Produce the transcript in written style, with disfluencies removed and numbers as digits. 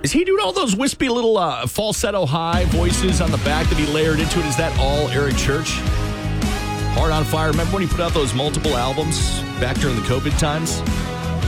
Is he doing all those wispy little falsetto high voices on the back that he layered into it? Is that all Eric Church? Heart on Fire. Remember when he put out those multiple albums back during the COVID times?